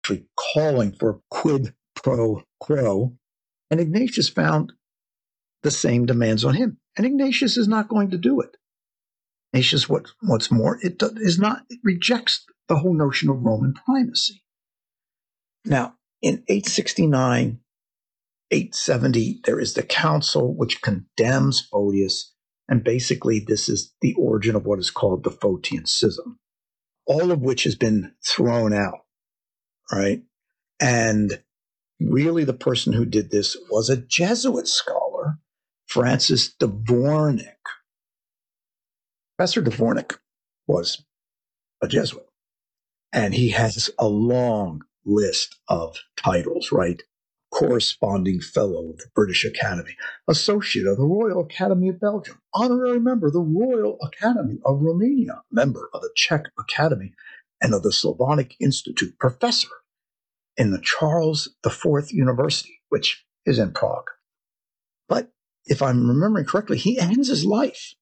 actually calling for quid pro quo. And Ignatius found the same demands on him. And Ignatius is not going to do it. Ignatius, what's more, it rejects the whole notion of Roman primacy. Now, in 869, 870, there is the council which condemns Photius, and basically this is the origin of what is called the Photian Schism, all of which has been thrown out, right? And really the person who did this was a Jesuit scholar, Francis Dvornik. Professor Dvornik was a Jesuit, and he has a long list of titles, right? Corresponding Fellow of the British Academy, Associate of the Royal Academy of Belgium, Honorary Member of the Royal Academy of Romania, Member of the Czech Academy and of the Slavonic Institute, Professor in the Charles IV University, which is in Prague. But if I'm remembering correctly, he ends his life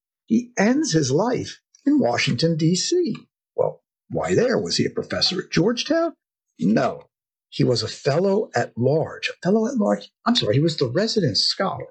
in Washington, D.C. Well, why there? Was he a professor at Georgetown? No. He was a fellow at large. I'm sorry, he was the resident scholar.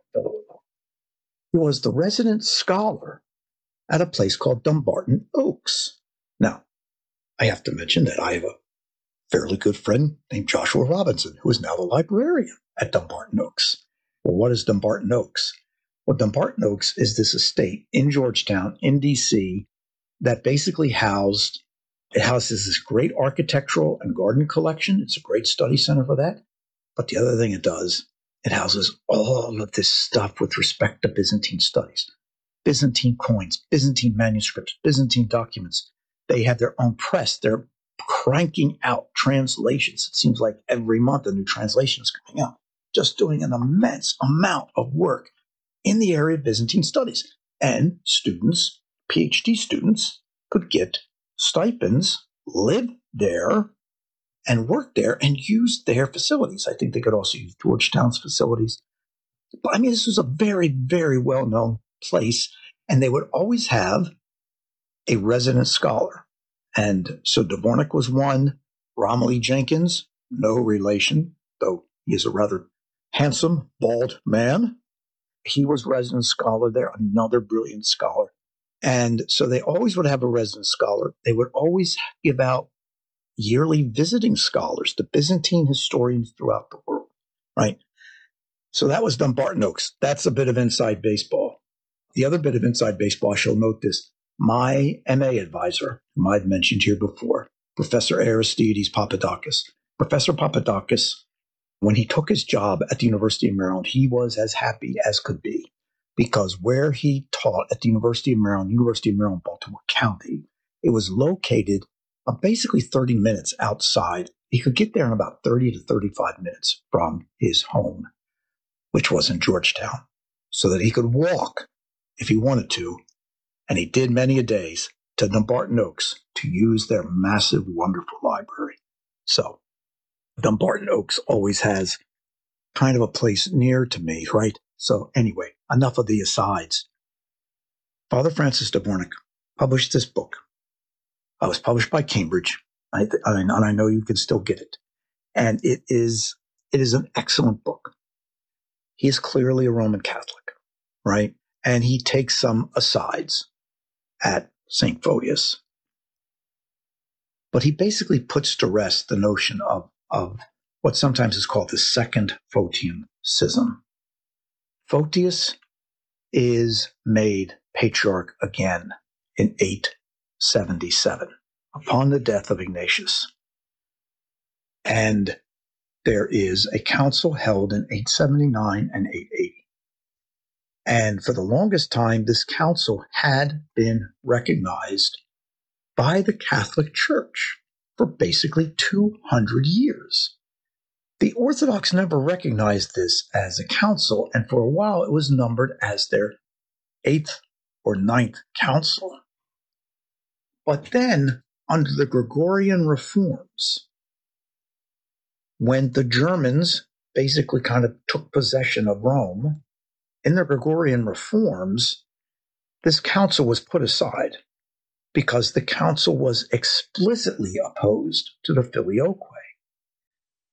He was the resident scholar at a place called Dumbarton Oaks. Now, I have to mention that I have a fairly good friend named Joshua Robinson, who is now the librarian at Dumbarton Oaks. Well, what is Dumbarton Oaks? Well, Dumbarton Oaks is this estate in Georgetown, in D.C., that basically houses this great architectural and garden collection. It's a great study center for that. But the other thing it does, it houses all of this stuff with respect to Byzantine studies. Byzantine coins, Byzantine manuscripts, Byzantine documents. They have their own press. They're cranking out translations. It seems like every month a new translation is coming out. Just doing an immense amount of work in the area of Byzantine studies. And students, PhD students, could get stipends, live there, and work there, and use their facilities. I think they could also use Georgetown's facilities. But I mean, this was a very, very well-known place, and they would always have a resident scholar. And so Dvornik was one. Romilly Jenkins, no relation, though he is a rather handsome, bald man. He was resident scholar there, another brilliant scholar. And so they always would have a resident scholar. They would always give out yearly visiting scholars to Byzantine historians throughout the world, right? So that was Dumbarton Oaks. That's a bit of inside baseball. The other bit of inside baseball, I shall note this. My MA advisor, whom I've mentioned here before, Professor Aristides Papadakis. Professor Papadakis, when he took his job at the University of Maryland, he was as happy as could be, because where he taught at the University of Maryland, Baltimore County, it was located basically 30 minutes outside. He could get there in about 30 to 35 minutes from his home, which was in Georgetown, so that he could walk if he wanted to, and he did many a days, to Dumbarton Oaks to use their massive, wonderful library. So Dumbarton Oaks always has kind of a place near to me, right? So anyway, enough of the asides. Father Francis Dvornik published this book. It was published by Cambridge, and I know you can still get it. And it is an excellent book. He is clearly a Roman Catholic, right? And he takes some asides at St. Photius. But he basically puts to rest the notion of what sometimes is called the Second Photian Schism. Photius is made patriarch again in 877 upon the death of Ignatius. And there is a council held in 879 and 880. And for the longest time, this council had been recognized by the Catholic Church for basically 200 years. The Orthodox never recognized this as a council, and for a while it was numbered as their 8th or 9th council. But then, under the Gregorian reforms, when the Germans basically kind of took possession of Rome, in the Gregorian reforms, this council was put aside because the council was explicitly opposed to the Filioque.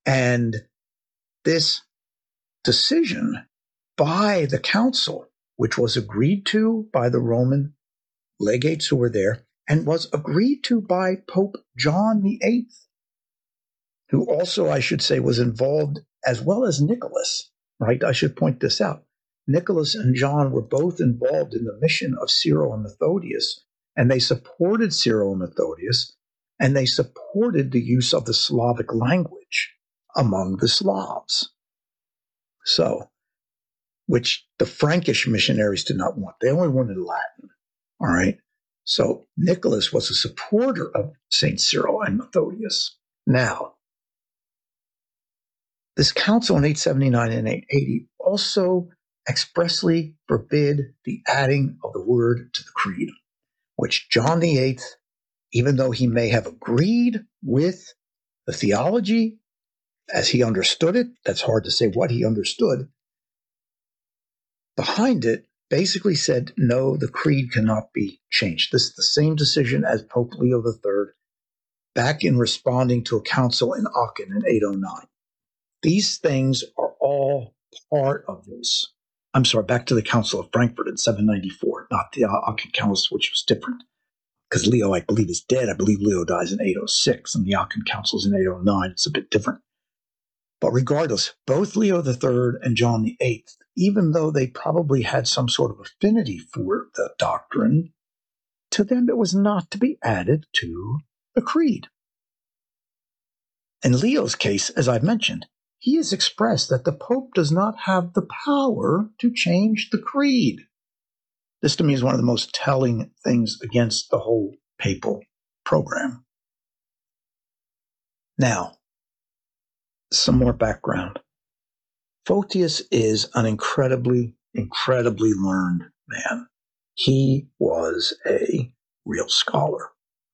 And this decision by the council, which was agreed to by the Roman legates who were there, and was agreed to by Pope John VIII, who also, I should say, was involved, as well as Nicholas, right? I should point this out. Nicholas and John were both involved in the mission of Cyril and Methodius, and they supported Cyril and Methodius, and they supported the use of the Slavic language among the Slavs. So, which the Frankish missionaries did not want. They only wanted Latin, all right? So Nicholas was a supporter of St. Cyril and Methodius. Now, this council in 879 and 880 also expressly forbid the adding of the word to the creed, which John VIII, even though he may have agreed with the theology as he understood it, that's hard to say what he understood, behind it basically said, no, the creed cannot be changed. This is the same decision as Pope Leo III back in responding to a council in Aachen in 809. These things are all part of this. I'm sorry, back to the Council of Frankfurt in 794, not the Aachen Council, which was different. Because Leo, I believe, is dead. I believe Leo dies in 806, and the Aachen Council is in 809. It's a bit different. But regardless, both Leo III and John VIII, even though they probably had some sort of affinity for the doctrine, to them it was not to be added to the creed. In Leo's case, as I've mentioned, he has expressed that the Pope does not have the power to change the creed. This to me is one of the most telling things against the whole papal program. Now, some more background. Photius is an incredibly learned man. He was a real scholar.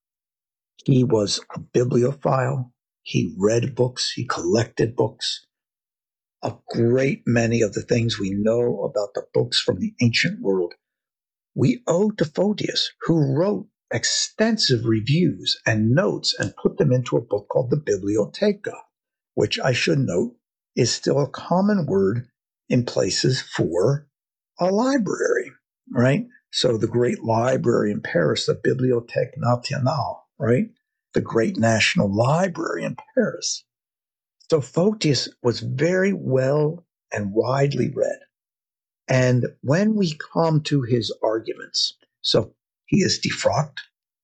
He was a bibliophile. He read books. He collected books. A great many of the things we know about the books from the ancient world we owe to Photius, who wrote extensive reviews and notes and put them into a book called the Bibliotheca, which I should note is still a common word in places for a library, right? So the great library in Paris, the Bibliothèque Nationale, right? The great national library in Paris. So Photius was very well and widely read. And when we come to his arguments, so he is defrocked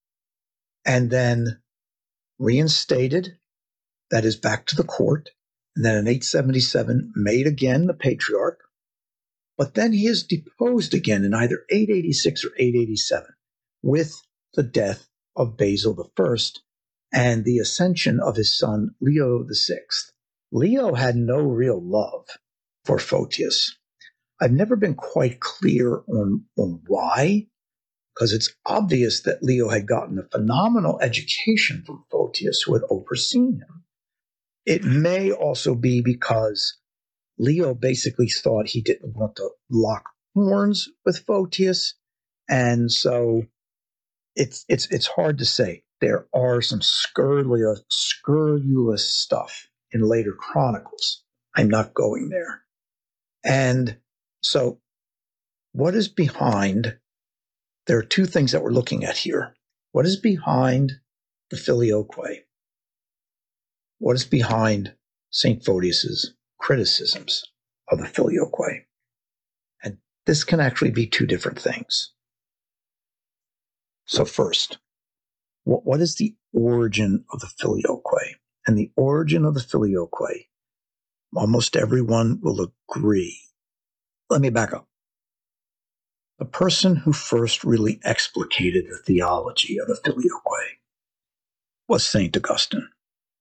and then reinstated, that is back to the court, and then in 877 made again the patriarch, but then he is deposed again in either 886 or 887 with the death of Basil I and the ascension of his son Leo VI. Leo had no real love for Photius. I've never been quite clear on why, because it's obvious that Leo had gotten a phenomenal education from Photius, who had overseen him. It may also be because Leo basically thought he didn't want to lock horns with Photius, and so it's hard to say. There are some scurrilous stuff in later chronicles. I'm not going there. And so what is behind? There are two things that we're looking at here. What is behind the Filioque? What is behind St. Photius's criticisms of the Filioque? And this can actually be two different things. So first, what is the origin of the Filioque? And the origin of the Filioque, almost everyone will agree. Let me back up. The person who first really explicated the theology of the Filioque was St. Augustine.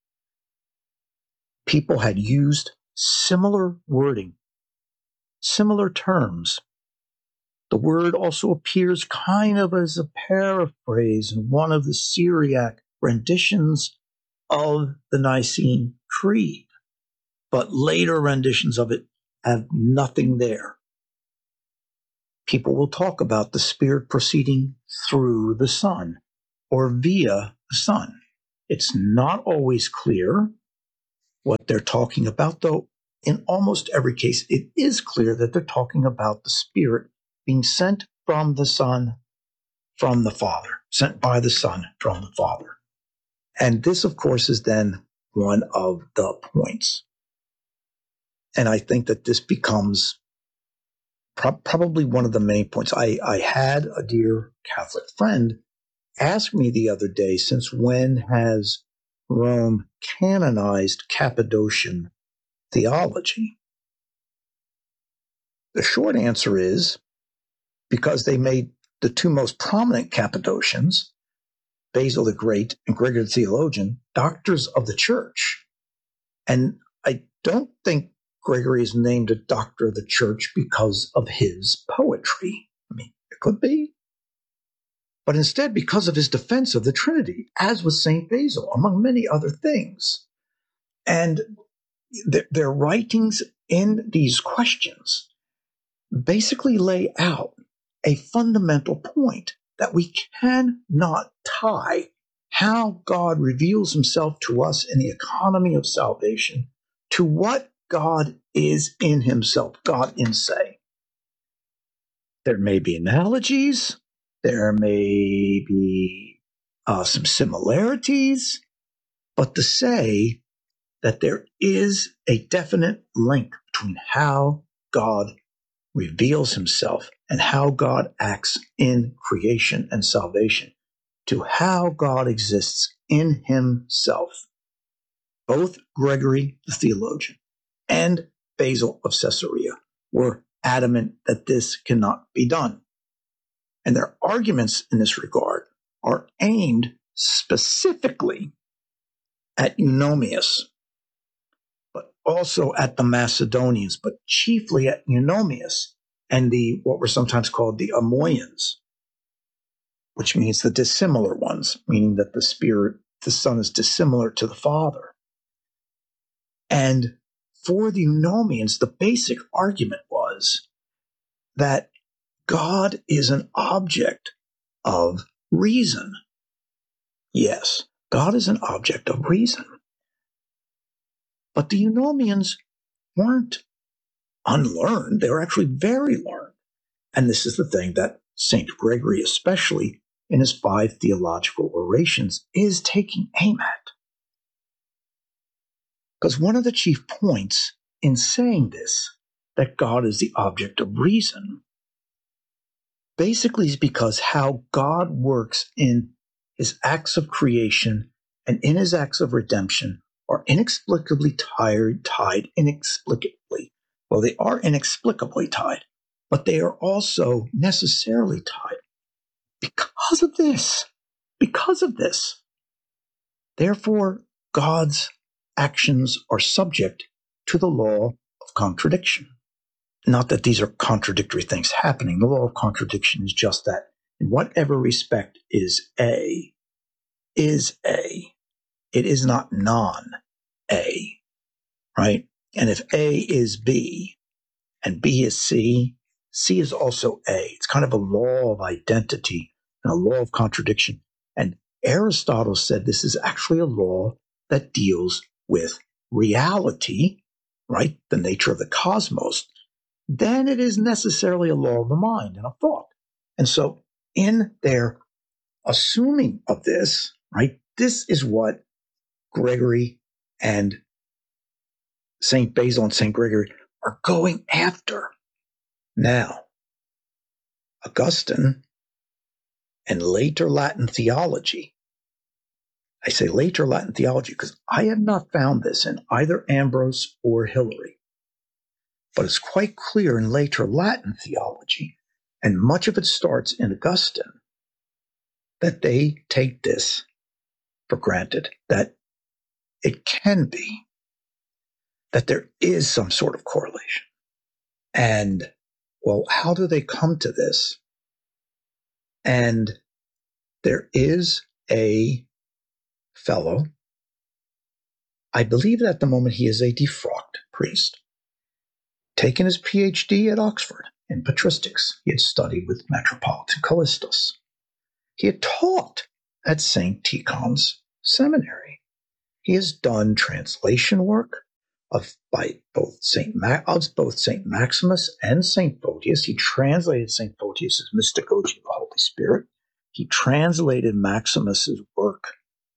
People had used similar wording, similar terms. The word also appears kind of as a paraphrase in one of the Syriac renditions of the Nicene Creed, but later renditions of it have nothing there. People will talk about the Spirit proceeding through the Son or via the Son. It's not always clear what they're talking about, though in almost every case, it is clear that they're talking about the Spirit being sent from the Son, from the Father, sent by the Son from the Father. And this, of course, is then one of the points. And I think that this becomes probably one of the main points. I had a dear Catholic friend ask me the other day, since when has Rome canonized Cappadocian theology? The short answer is because they made the two most prominent Cappadocians, Basil the Great and Gregory the Theologian, doctors of the church. And I don't think Gregory is named a doctor of the church because of his poetry. I mean, it could be. But instead because of his defense of the Trinity, as with St. Basil, among many other things. And their writings in these questions basically lay out a fundamental point that we cannot tie how God reveals himself to us in the economy of salvation to what God is in himself, God in se. There may be analogies, there may be some similarities, but to say that there is a definite link between how God reveals himself and how God acts in creation and salvation to how God exists in himself. Both Gregory the theologian and Basil of Caesarea were adamant that this cannot be done. And their arguments in this regard are aimed specifically at Eunomius, but also at the Macedonians, but chiefly at Eunomius and the what were sometimes called the Amoians, which means the dissimilar ones, meaning that the Son is dissimilar to the Father. And for the Eunomians, the basic argument was that God is an object of reason. Yes, God is an object of reason. But the Eunomians weren't unlearned. They were actually very learned. And this is the thing that St. Gregory, especially in his 5 theological orations, is taking aim at. Because one of the chief points in saying this, that God is the object of reason, basically is because how God works in his acts of creation and in his acts of redemption are inexplicably tied inexplicably. Well, they are inexplicably tied, but they are also necessarily tied because of this. Because of this. Therefore, God's actions are subject to the law of contradiction. Not that these are contradictory things happening. The law of contradiction is just that. In whatever respect is A. It is not non-A, right? And if A is B and B is C, C is also A. It's kind of a law of identity and a law of contradiction. And Aristotle said this is actually a law that deals with reality, right? The nature of the cosmos. Then it is necessarily a law of the mind and of thought. And so in their assuming of this, right, this is what Gregory and St. Basil and St. Gregory are going after. Now, Augustine and later Latin theology, I say later Latin theology because I have not found this in either Ambrose or Hilary, but it's quite clear in later Latin theology, and much of it starts in Augustine, that they take this for granted, that it can be, that there is some sort of correlation. And, well, how do they come to this? And there is a fellow, I believe that at the moment he is a defrocked priest, taken his PhD at Oxford in patristics. He had studied with Metropolitan Callistus. He had taught at St. Tikhon's Seminary. He has done translation work by both Saint Maximus and Saint Photius. He translated Saint Photius's Mystagogy of the Holy Spirit. He translated Maximus's work,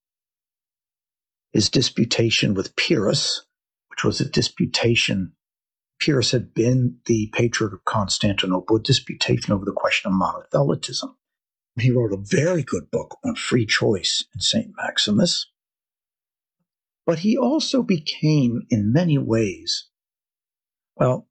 his disputation with Pyrrhus, which was a disputation. Pyrrhus had been the Patriarch of Constantinople, a disputation over the question of monothelitism. He wrote a very good book on free choice in St. Maximus. But he also became, in many ways, wrote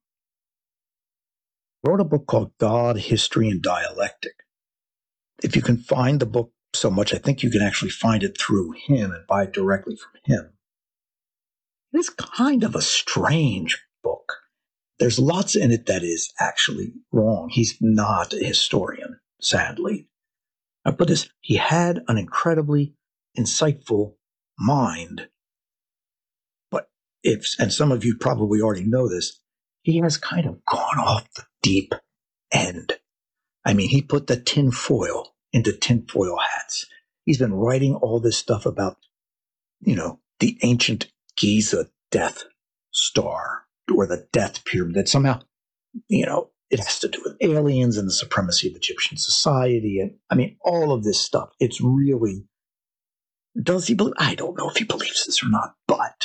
a book called God, History, and Dialectic. If you can find the book so much, I think you can actually find it through him and buy it directly from him. It is kind of a strange book. There's lots in it that is actually wrong. He's not a historian, sadly. But he had an incredibly insightful mind. But and some of you probably already know this, he has kind of gone off the deep end. I mean, he put the tinfoil into tinfoil hats. He's been writing all this stuff about, the ancient Giza Death Star or the Death Pyramid, that somehow, it has to do with aliens and the supremacy of Egyptian society. And I mean, all of this stuff. It's really, does he believe? I don't know if he believes this or not, but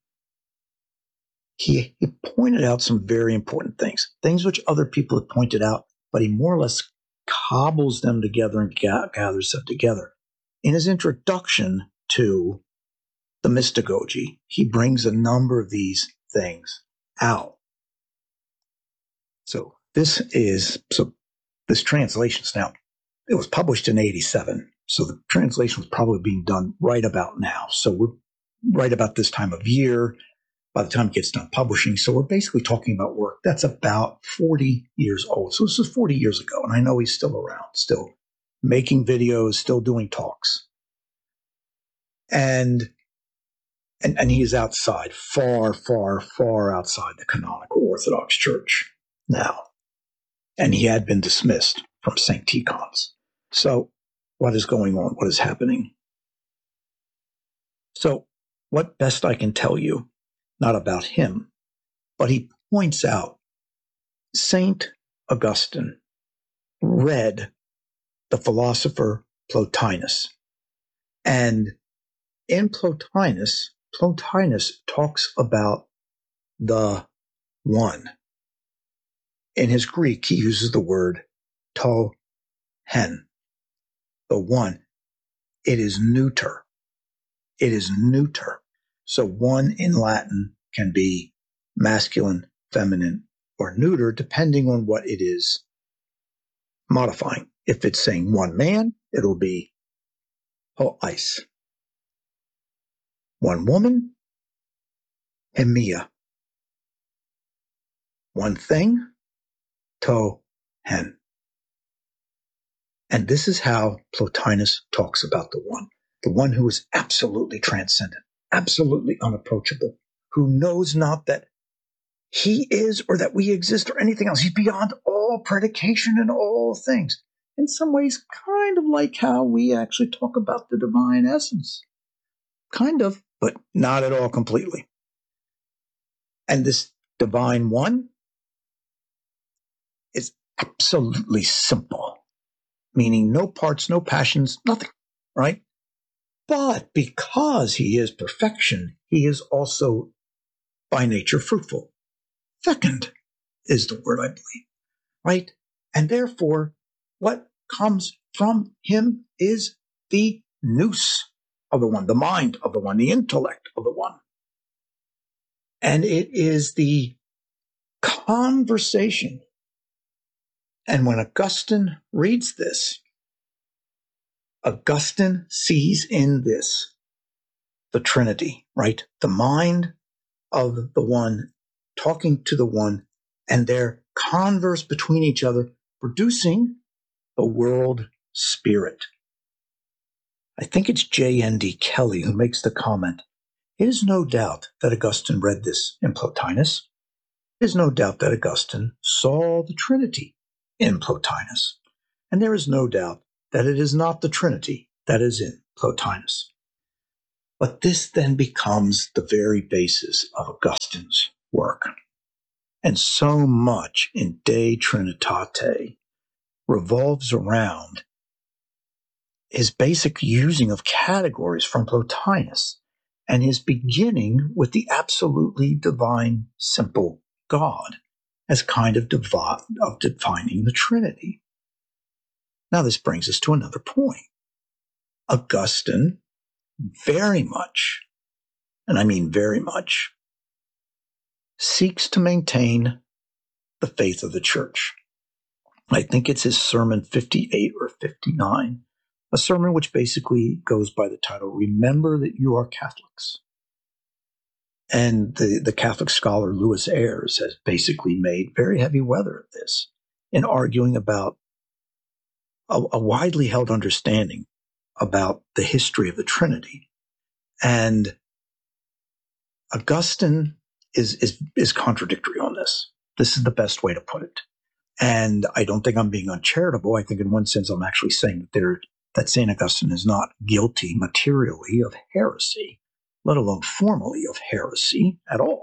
he pointed out some very important things which other people have pointed out, but he more or less cobbles them together and gathers them together. In his introduction to the Mystagogy, he brings a number of these things out. So this translation is now, it was published in 87. So the translation was probably being done right about now. So we're right about this time of year by the time it gets done publishing. So we're basically talking about work that's about 40 years old. So this is 40 years ago. And I know he's still around, still making videos, still doing talks. And he is outside, far, far, far outside the canonical Orthodox Church now. And he had been dismissed from St. Tikhon's. So what is going on? What is happening? So what best I can tell you, not about him, but he points out St. Augustine read the philosopher Plotinus. And in Plotinus talks about the one. In his Greek, he uses the word to hen, the one. It is neuter. It is neuter. So one in Latin can be masculine, feminine, or neuter, depending on what it is modifying. If it's saying one man, it'll be hois. One woman, hemia. One thing, to hen. And this is how Plotinus talks about the one who is absolutely transcendent, absolutely unapproachable, who knows not that he is or that we exist or anything else. He's beyond all predication and all things. In some ways, kind of like how we actually talk about the divine essence. Kind of, but not at all completely. And this divine one is absolutely simple, meaning no parts, no passions, nothing, right? But because he is perfection, he is also by nature fruitful. Fecund is the word, I believe, right? And therefore, what comes from him is the nous of the one, the mind of the one, the intellect of the one. And it is the conversation. And when Augustine reads this, Augustine sees in this the Trinity, right? The mind of the one talking to the one and their converse between each other, producing the world spirit. I think it's J.N.D. Kelly who makes the comment, it is no doubt that Augustine read this in Plotinus. It is no doubt that Augustine saw the Trinity in Plotinus. And there is no doubt that it is not the Trinity that is in Plotinus. But this then becomes the very basis of Augustine's work. And so much in De Trinitate revolves around his basic using of categories from Plotinus and his beginning with the absolutely divine, simple God as kind of defining the Trinity. Now, this brings us to another point. Augustine very much, and I mean very much, seeks to maintain the faith of the church. I think it's his sermon 58 or 59, a sermon which basically goes by the title, Remember That You Are Catholics. And the Catholic scholar Louis Ayres has basically made very heavy weather of this in arguing about a widely held understanding about the history of the Trinity. And Augustine is contradictory on this. This is the best way to put it. And I don't think I'm being uncharitable. I think in one sense I'm actually saying that St. Augustine is not guilty materially of heresy, let alone formally of heresy at all.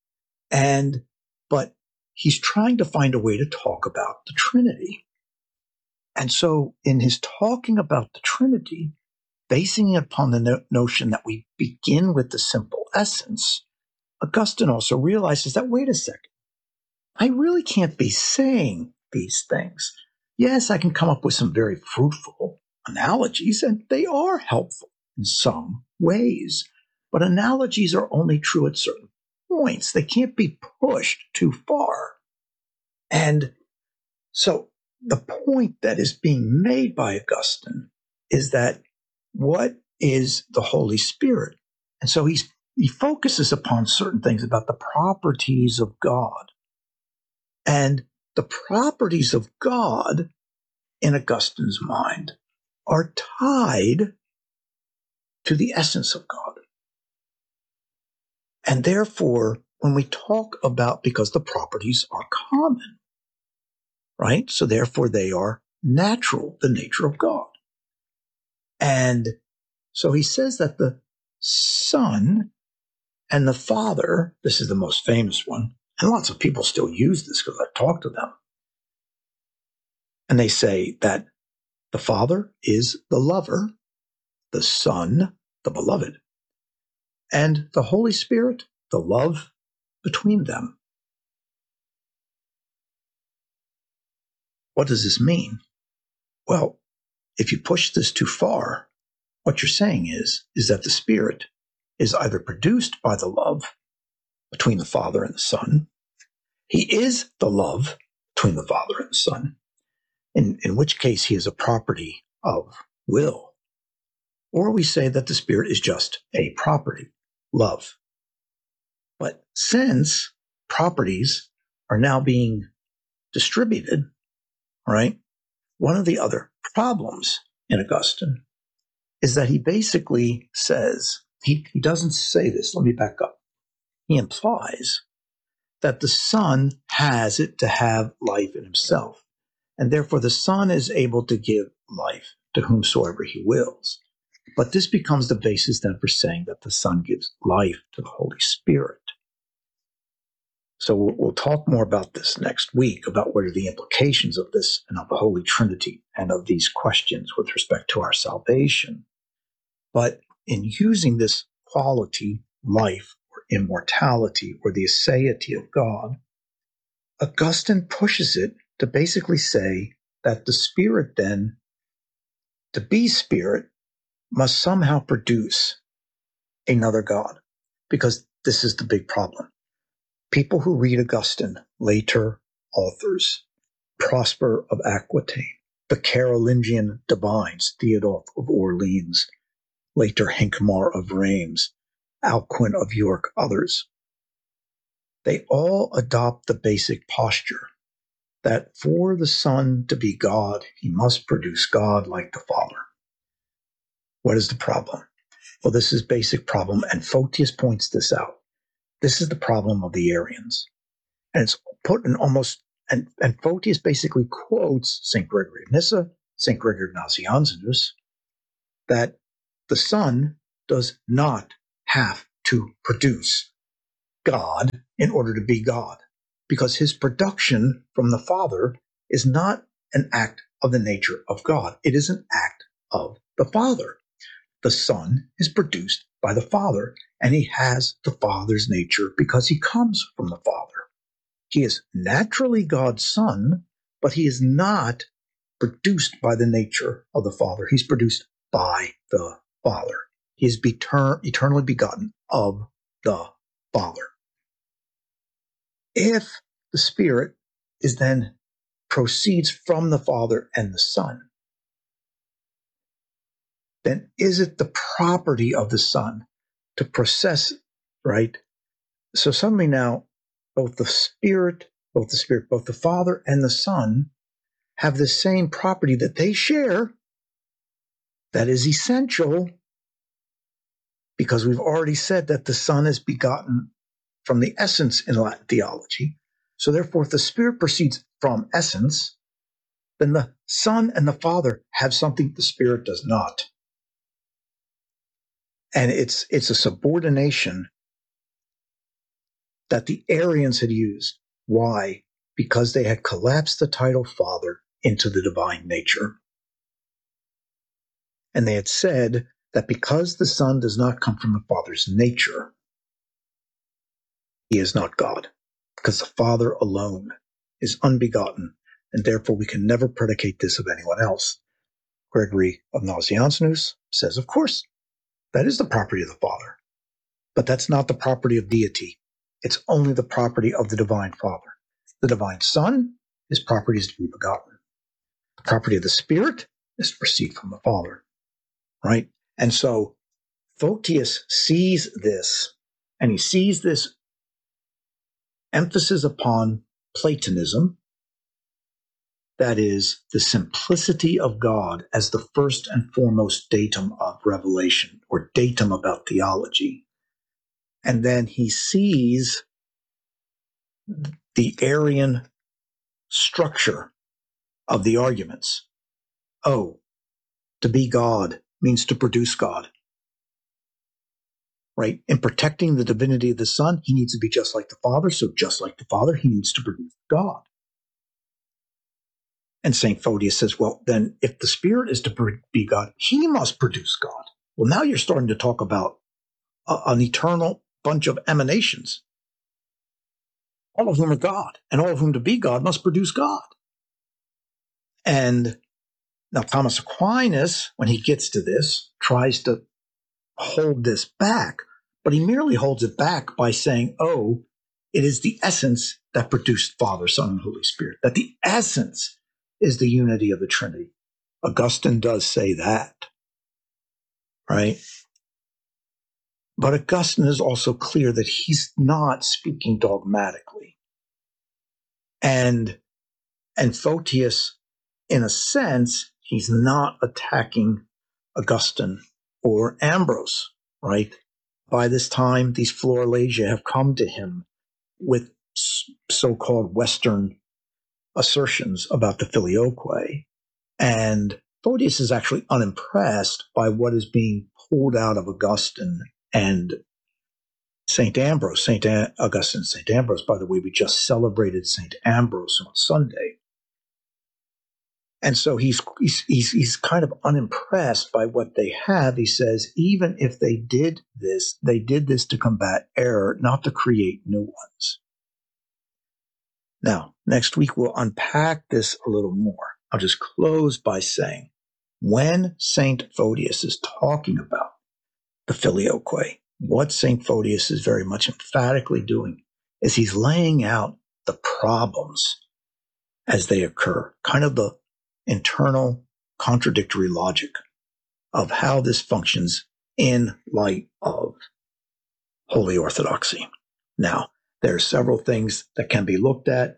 But he's trying to find a way to talk about the Trinity. And so in his talking about the Trinity, basing it upon the notion that we begin with the simple essence, Augustine also realizes that, wait a second, I really can't be saying these things. Yes, I can come up with some very fruitful analogies, and they are helpful in some ways. But analogies are only true at certain points. They can't be pushed too far. And so the point that is being made by Augustine is that what is the Holy Spirit? And so he focuses upon certain things about the properties of God. And the properties of God, in Augustine's mind, are tied to the essence of God. And therefore, when we talk about, because the properties are common, right? So therefore they are natural, the nature of God. And so he says that the Son and the Father, this is the most famous one, and lots of people still use this because I've talked to them. And they say that the Father is the lover, the Son, the beloved, and the Holy Spirit, the love between them. What does this mean? Well, if you push this too far, what you're saying is that the Spirit is either produced by the love between the Father and the Son. He is the love between the Father and the Son, in which case he is a property of will. Or we say that the Spirit is just a property, love. But since properties are now being distributed, right, one of the other problems in Augustine is that he basically says, he doesn't say this, let me back up. He implies that the Son has it to have life in himself, and therefore the Son is able to give life to whomsoever he wills. But this becomes the basis then for saying that the Son gives life to the Holy Spirit. So we'll talk more about this next week, about what are the implications of this and of the Holy Trinity and of these questions with respect to our salvation. But in using this quality, life, or immortality, or the aseity of God, Augustine pushes it to basically say that the Spirit then, to be Spirit, must somehow produce another God, because this is the big problem. People who read Augustine, later authors, Prosper of Aquitaine, the Carolingian divines, Theodore of Orleans, later Hincmar of Reims, Alcuin of York, others, they all adopt the basic posture that for the Son to be God, he must produce God like the Father. What is the problem? Well, this is basic problem, and Photius points this out. This is the problem of the Arians. And it's put in almost, and Photius basically quotes St. Gregory of Nyssa, St. Gregory of Nazianzus, that the Son does not have to produce God in order to be God, because his production from the Father is not an act of the nature of God. It is an act of the Father. The Son is produced by the Father, and he has the Father's nature because he comes from the Father. He is naturally God's Son, but he is not produced by the nature of the Father. He's produced by the Father. He is eternally begotten of the Father. If the Spirit is then proceeds from the Father and the Son, then is it the property of the Son to process, right? So suddenly now, both the Father and the Son have the same property that they share that is essential, because we've already said that the Son is begotten from the essence in Latin theology. So therefore, if the Spirit proceeds from essence, then the Son and the Father have something the Spirit does not. And it's a subordination that the Arians had used. Why? Because they had collapsed the title Father into the divine nature. And they had said that because the Son does not come from the Father's nature, he is not God, because the Father alone is unbegotten, and therefore we can never predicate this of anyone else. Gregory of Nazianzus says, of course, that is the property of the Father, but that's not the property of deity. It's only the property of the divine Father. The divine Son, his property is to be begotten. The property of the Spirit is to proceed from the Father, right? And so Photius sees this, and he sees this emphasis upon Platonism, that is, the simplicity of God as the first and foremost datum of revelation, or datum about theology. And then he sees the Arian structure of the arguments. Oh, to be God means to produce God. Right? In protecting the divinity of the Son, he needs to be just like the Father. So just like the Father, he needs to produce God. And St. Photius says, well, then if the Spirit is to be God, he must produce God. Well, now you're starting to talk about an eternal bunch of emanations, all of whom are God, and all of whom to be God must produce God. And now Thomas Aquinas, when he gets to this, tries to hold this back, but he merely holds it back by saying, oh, it is the essence that produced Father, Son, and Holy Spirit, that the essence is the unity of the Trinity. Augustine does say that, right? But Augustine is also clear that he's not speaking dogmatically. And Photius, in a sense, he's not attacking Augustine or Ambrose, right? By this time, these Florilegia have come to him with so-called Western assertions about the filioque. And Photius is actually unimpressed by what is being pulled out of Augustine and St. Ambrose. Augustine and St. Ambrose, by the way, we just celebrated St. Ambrose on Sunday. And so he's kind of unimpressed by what they have. He says, even if they did this to combat error, not to create new ones. Now, next week we'll unpack this a little more. I'll just close by saying, when St. Photius is talking about the filioque, what St. Photius is very much emphatically doing is he's laying out the problems as they occur, kind of the internal contradictory logic of how this functions in light of Holy Orthodoxy. Now, there are several things that can be looked at.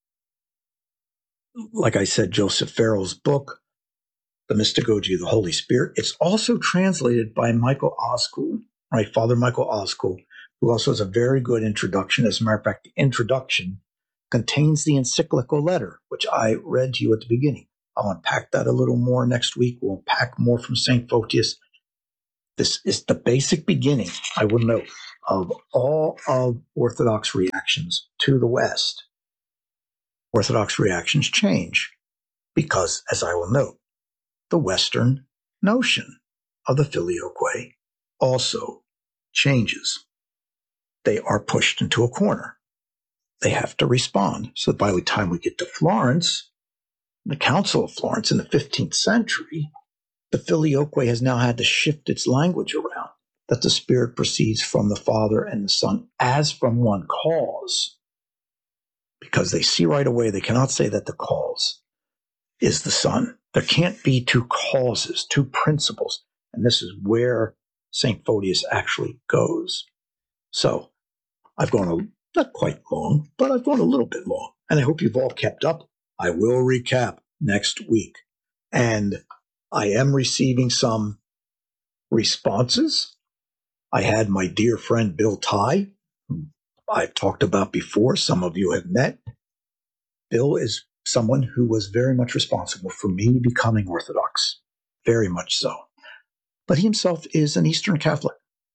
Like I said, Joseph Farrell's book, The Mystagogy of the Holy Spirit. It's also translated by Michael Oskul, right? Father Michael Oskul, who also has a very good introduction. As a matter of fact, the introduction contains the encyclical letter, which I read to you at the beginning. I'll unpack that a little more next week. We'll unpack more from St. Photius. This is the basic beginning, I will note, of all of Orthodox reactions to the West. Orthodox reactions change because, as I will note, the Western notion of the filioque also changes. They are pushed into a corner. They have to respond. So by the time we get to Florence, the Council of Florence in the 15th century, the filioque has now had to shift its language around, that the Spirit proceeds from the Father and the Son as from one cause. Because they see right away, they cannot say that the cause is the Son. There can't be two causes, two principles. And this is where St. Photius actually goes. So I've gone not quite long, but I've gone a little bit long. And I hope you've all kept up. I will recap next week. And I am receiving some responses. I had my dear friend Bill Ty, who I've talked about before. Some of you have met. Bill is someone who was very much responsible for me becoming Orthodox, very much so. But he himself is an Eastern Catholic.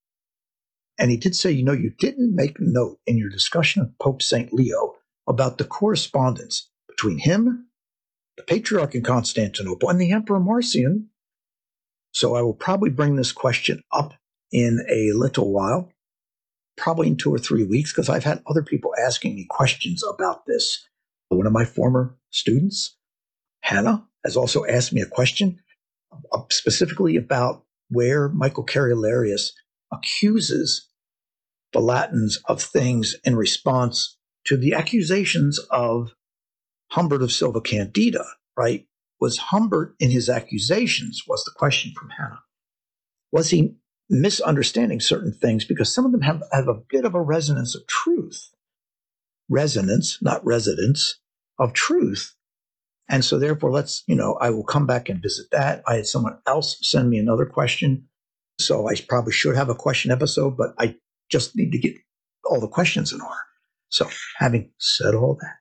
And he did say, you didn't make note in your discussion of Pope St. Leo about the correspondence between him, the Patriarch in Constantinople, and the Emperor Marcion. So I will probably bring this question up in a little while, probably in 2 or 3 weeks, because I've had other people asking me questions about this. One of my former students, Hannah, has also asked me a question specifically about where Michael Carolarius accuses the Latins of things in response to the accusations of Humbert of Silva Candida, right? Was Humbert in his accusations, was the question from Hannah. Was he misunderstanding certain things? Because some of them have a bit of a resonance of truth. Resonance, not residence, of truth. And so therefore, I will come back and visit that. I had someone else send me another question. So I probably should have a question episode, but I just need to get all the questions in order. So having said all that,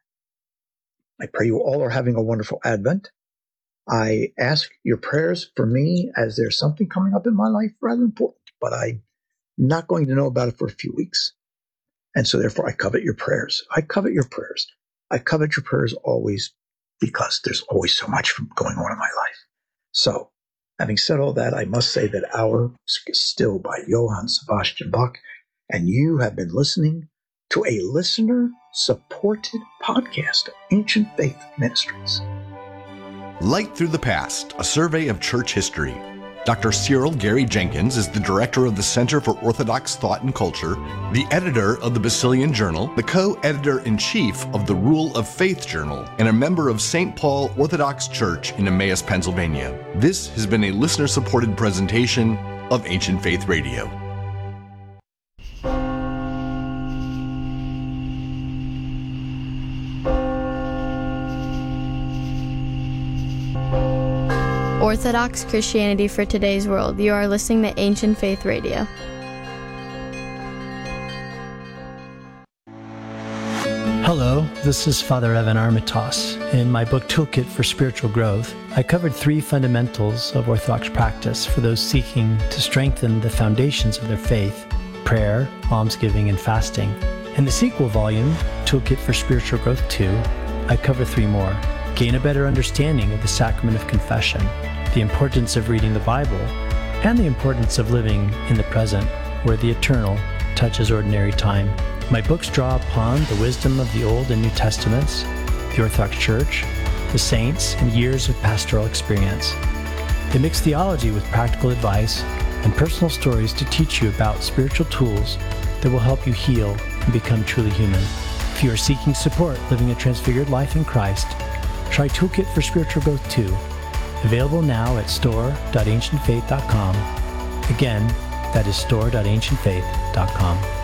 I pray you all are having a wonderful Advent. I ask your prayers for me as there's something coming up in my life rather important, but I'm not going to know about it for a few weeks. And so therefore I covet your prayers. I covet your prayers. I covet your prayers always because there's always so much going on in my life. So having said all that, I must say that our music is still by Johann Sebastian Bach, and you have been listening to a listener-supported podcast of Ancient Faith Ministries. Light Through the Past, a survey of church history. Dr. Cyril Gary Jenkins is the director of the Center for Orthodox Thought and Culture, the editor of the Basilian Journal, the co-editor-in-chief of the Rule of Faith Journal, and a member of St. Paul Orthodox Church in Emmaus, Pennsylvania. This has been a listener-supported presentation of Ancient Faith Radio. Orthodox Christianity for today's world. You are listening to Ancient Faith Radio. Hello, this is Father Evan Armitage. In my book Toolkit for Spiritual Growth, I covered 3 fundamentals of Orthodox practice for those seeking to strengthen the foundations of their faith: prayer, almsgiving, and fasting. In the sequel volume, Toolkit for Spiritual Growth 2, I cover 3 more. Gain a better understanding of the sacrament of confession, the importance of reading the Bible, and the importance of living in the present, where the eternal touches ordinary time. My books draw upon the wisdom of the Old and New Testaments, the Orthodox Church, the saints, and years of pastoral experience. They mix theology with practical advice and personal stories to teach you about spiritual tools that will help you heal and become truly human. If you are seeking support living a transfigured life in Christ, try Toolkit for Spiritual Growth 2, available now at store.ancientfaith.com. Again, that is store.ancientfaith.com.